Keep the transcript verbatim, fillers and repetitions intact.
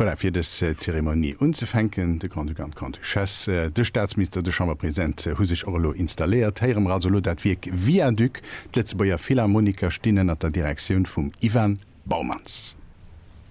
Voilà, fir des äh, Zeremonie unzufänken de Grand Grand Kanchess äh, de Staatsminister de Chamberpräsident äh, hu sich Orlo installiert Herem Rasolo dat wiek wie en Dyk letze beier Philharmoniker stinnen at der Direktion vum Ivan Baumanns.